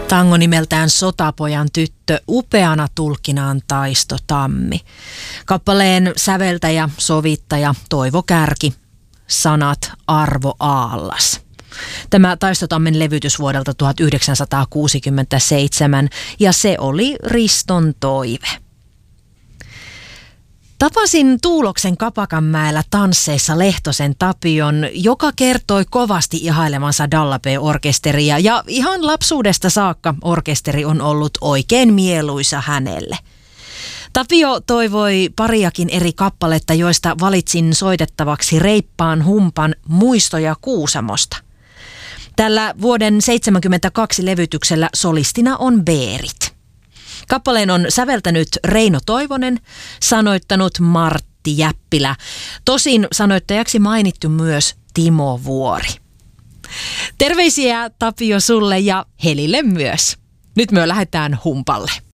Tango nimeltään Sotapojan tyttö, upeana tulkkinaan Taisto Tammi. Kappaleen säveltäjä, sovittaja Toivo Kärki, sanat Arvo Aallas. Tämä Taisto Tammen levytys vuodelta 1967 ja se oli Riston toive. Tapasin Tuuloksen Kapakanmäellä tansseissa Lehtosen Tapion, joka kertoi kovasti ihailemansa Dallapé-orkesteria ja ihan lapsuudesta saakka orkesteri on ollut oikein mieluisa hänelle. Tapio toivoi pariakin eri kappaletta, joista valitsin soitettavaksi reippaan humpan Muistoja Kuusamosta. Tällä vuoden 1972 levytyksellä solistina on Beerit. Kappaleen on säveltänyt Reino Toivonen, sanoittanut Martti Jäppilä. Tosin sanoittajaksi mainittu myös Timo Vuori. Terveisiä Tapio sulle ja Helille myös. Nyt me lähdetään humpalle.